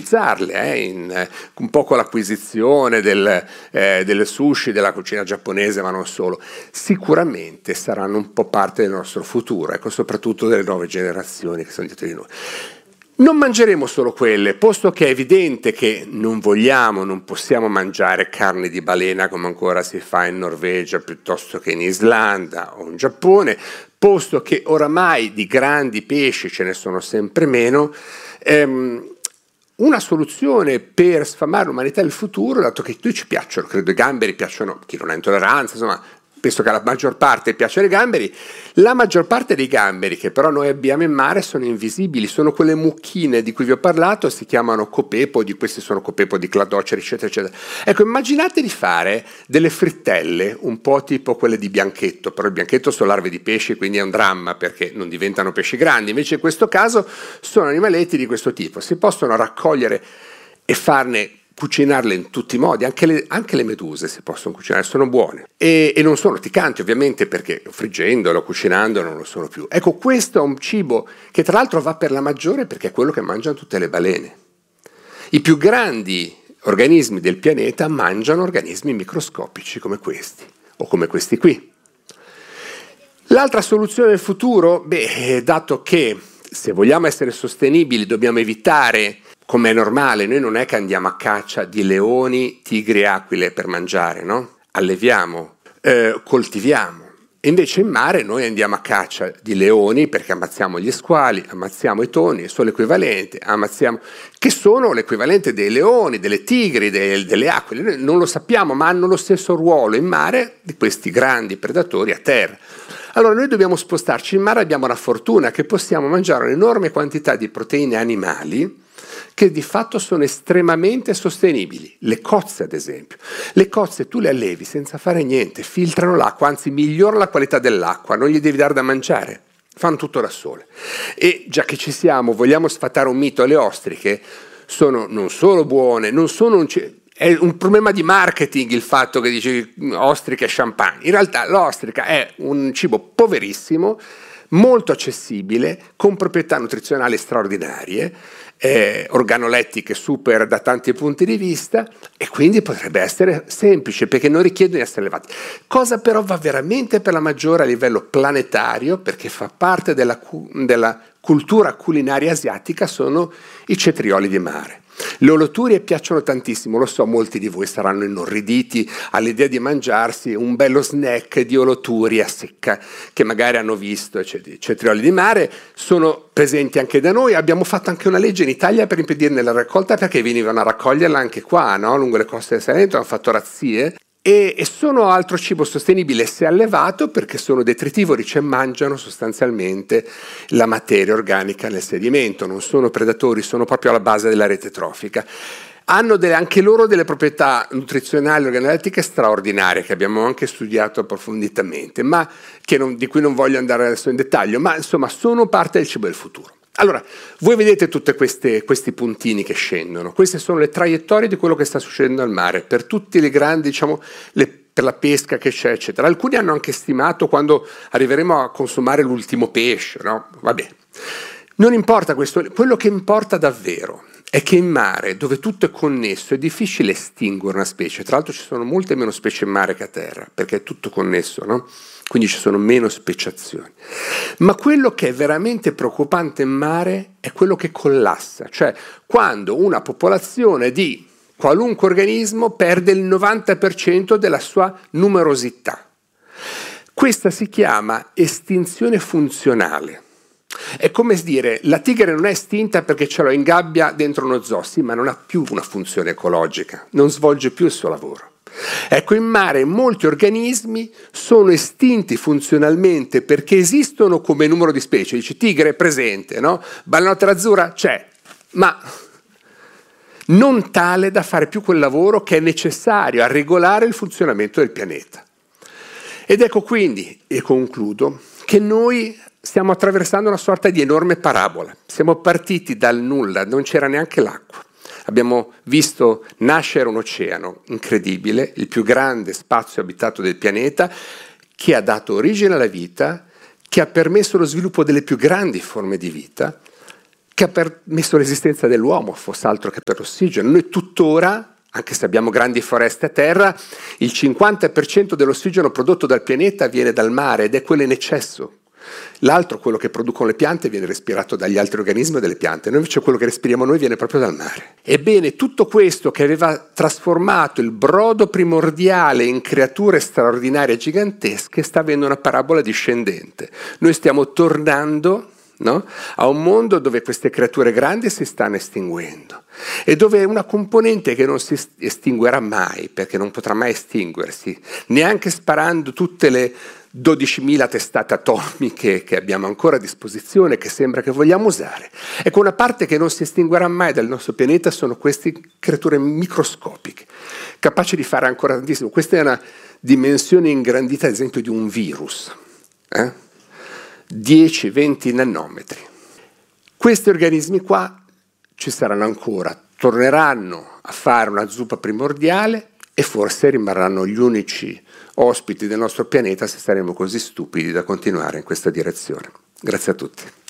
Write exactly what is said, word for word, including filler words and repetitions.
utilizzarle, eh, in, eh, un po' con l'acquisizione del, eh, del sushi, della cucina giapponese, ma non solo. Sicuramente saranno un po' parte del nostro futuro, ecco, soprattutto delle nuove generazioni che sono dietro di noi. Non mangeremo solo quelle, posto che è evidente che non vogliamo, non possiamo mangiare carne di balena come ancora si fa in Norvegia piuttosto che in Islanda o in Giappone, posto che oramai di grandi pesci ce ne sono sempre meno. Ehm, una soluzione per sfamare l'umanità del futuro, dato che tutti ci piacciono, credo i gamberi piacciono, chi non ha intolleranza, insomma, penso che alla maggior parte piacciono i gamberi. La maggior parte dei gamberi che però noi abbiamo in mare sono invisibili, sono quelle mucchine di cui vi ho parlato, si chiamano copepodi, questi sono copepodi, cladoceri, eccetera, eccetera. Ecco, immaginate di fare delle frittelle un po' tipo quelle di bianchetto, però il bianchetto sono larve di pesci, quindi è un dramma perché non diventano pesci grandi, invece in questo caso sono animaletti di questo tipo, si possono raccogliere e farne cucinarle in tutti i modi, anche le, anche le meduse si possono cucinare, sono buone e, e non sono ticcanti ovviamente perché friggendolo, cucinandolo non lo sono più. Ecco, questo è un cibo che tra l'altro va per la maggiore perché è quello che mangiano tutte le balene. I più grandi organismi del pianeta mangiano organismi microscopici come questi o come questi qui. L'altra soluzione del futuro, beh, dato che se vogliamo essere sostenibili dobbiamo evitare, come è normale, noi non è che andiamo a caccia di leoni, tigri e aquile per mangiare, no? Alleviamo, eh, coltiviamo. E invece in mare noi andiamo a caccia di leoni perché ammazziamo gli squali, ammazziamo i tonni, sono l'equivalente, ammazziamo, che sono l'equivalente dei leoni, delle tigri, dei, delle aquile. Noi non lo sappiamo, ma hanno lo stesso ruolo in mare di questi grandi predatori a terra. Allora noi dobbiamo spostarci in mare, abbiamo la fortuna che possiamo mangiare un'enorme quantità di proteine animali che di fatto sono estremamente sostenibili. Le cozze, ad esempio. Le cozze tu le allevi senza fare niente, filtrano l'acqua, anzi migliorano la qualità dell'acqua, non gli devi dare da mangiare, fanno tutto da sole. E già che ci siamo, vogliamo sfatare un mito, le ostriche sono non solo buone, non sono un... È un problema di marketing il fatto che dici ostriche e champagne. In realtà l'ostrica è un cibo poverissimo, molto accessibile, con proprietà nutrizionali straordinarie, eh, organolettiche super da tanti punti di vista e quindi potrebbe essere semplice perché non richiede di essere levati. Cosa però va veramente per la maggiore a livello planetario perché fa parte della, della cultura culinaria asiatica sono i cetrioli di mare. Le oloturie piacciono tantissimo, lo so, molti di voi saranno inorriditi all'idea di mangiarsi un bello snack di oloturia secca che magari hanno visto, eccetera. I cetrioli di mare sono presenti anche da noi, abbiamo fatto anche una legge in Italia per impedirne la raccolta perché venivano a raccoglierla anche qua, no? Lungo le coste del Salento, hanno fatto razzie. E, e sono altro cibo sostenibile se allevato perché sono detritivori, cioè mangiano sostanzialmente la materia organica nel sedimento, non sono predatori, sono proprio alla base della rete trofica. Hanno delle, anche loro delle proprietà nutrizionali organolettiche straordinarie che abbiamo anche studiato approfonditamente, ma che non, di cui non voglio andare adesso in dettaglio, ma insomma sono parte del cibo del futuro. Allora, voi vedete tutti questi puntini che scendono, queste sono le traiettorie di quello che sta succedendo al mare, per tutti le grandi, diciamo, le, per la pesca che c'è, eccetera. Alcuni hanno anche stimato quando arriveremo a consumare l'ultimo pesce, no? Vabbè, non importa questo, quello che importa davvero è che in mare, dove tutto è connesso, è difficile estinguere una specie, tra l'altro ci sono molte meno specie in mare che a terra, perché è tutto connesso, no? Quindi ci sono meno speciazioni. Ma quello che è veramente preoccupante in mare è quello che collassa, cioè quando una popolazione di qualunque organismo perde il novanta per cento della sua numerosità. Questa si chiama estinzione funzionale. È come dire, la tigre non è estinta perché ce l'ho in gabbia dentro uno zoo, sì, ma non ha più una funzione ecologica, non svolge più il suo lavoro. Ecco, in mare molti organismi sono estinti funzionalmente perché esistono come numero di specie. Dice tigre è presente, no? Balenottera azzurra c'è, ma non tale da fare più quel lavoro che è necessario a regolare il funzionamento del pianeta. Ed ecco quindi, e concludo, che noi stiamo attraversando una sorta di enorme parabola. Siamo partiti dal nulla, non c'era neanche l'acqua. Abbiamo visto nascere un oceano incredibile, il più grande spazio abitato del pianeta, che ha dato origine alla vita, che ha permesso lo sviluppo delle più grandi forme di vita, che ha permesso l'esistenza dell'uomo, fosse altro che per l'ossigeno. Noi tuttora, anche se abbiamo grandi foreste a terra, il cinquanta per cento dell'ossigeno prodotto dal pianeta viene dal mare ed è quello in eccesso. L'altro, quello che producono le piante, viene respirato dagli altri organismi e dalle piante. Noi invece quello che respiriamo noi viene proprio dal mare. Ebbene, tutto questo che aveva trasformato il brodo primordiale in creature straordinarie e gigantesche sta avendo una parabola discendente. Noi stiamo tornando, no, a un mondo dove queste creature grandi si stanno estinguendo e dove una componente che non si estinguerà mai, perché non potrà mai estinguersi, neanche sparando tutte le dodicimila testate atomiche che abbiamo ancora a disposizione, che sembra che vogliamo usare. Ecco, una parte che non si estinguerà mai dal nostro pianeta sono queste creature microscopiche, capaci di fare ancora tantissimo. Questa è una dimensione ingrandita, ad esempio, di un virus, eh? dieci venti nanometri. Questi organismi qua ci saranno ancora, torneranno a fare una zuppa primordiale e forse rimarranno gli unici ospiti del nostro pianeta se saremo così stupidi da continuare in questa direzione. Grazie a tutti.